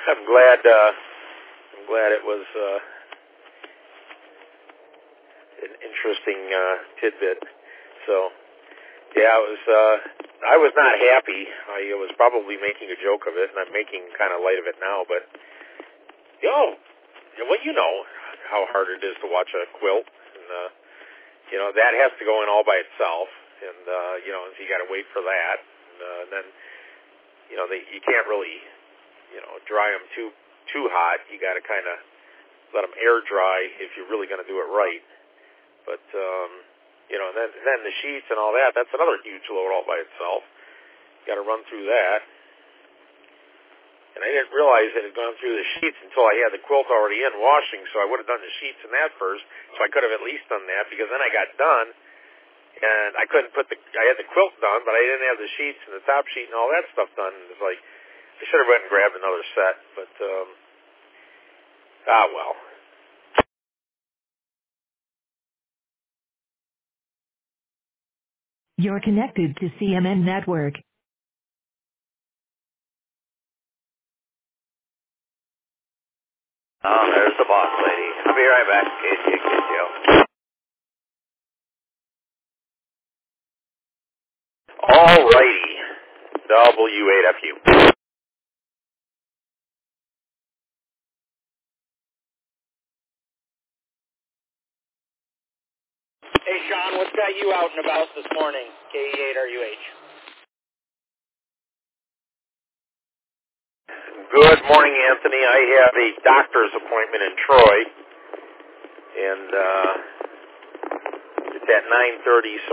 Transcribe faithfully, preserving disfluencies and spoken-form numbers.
I'm glad. Uh, I'm glad it was uh, an interesting uh, tidbit. So, yeah, it was. Uh, I was not happy. I was probably making a joke of it, and I'm making kind of light of it now. But, you know, well, you know how hard it is to watch a quilt, and uh, you know that has to go in all by itself, and uh, you know, so you got to wait for that, and, uh, and then you know they, you can't really, you know, dry them too too hot. You got to kind of let them air dry if you're really going to do it right. But um, you know, and then then the sheets and all that, that's another huge load all by itself. You got to run through that. And I didn't realize it had gone through the sheets until I had the quilt already in washing, so I would have done the sheets in that first, so I could have at least done that, because then I got done, and I couldn't put the, I had the quilt done, but I didn't have the sheets and the top sheet and all that stuff done. It was like, I should have went and grabbed another set, but, um, ah, well. You're connected to C M N Network. Oh, there's the boss lady. I'll be right back in case you get you. All righty. W eight F U. Hey, Sean, what's got you out and about this morning? K E eight R U H. Good morning, Anthony. I have a doctor's appointment in Troy, and uh, it's at nine thirty, so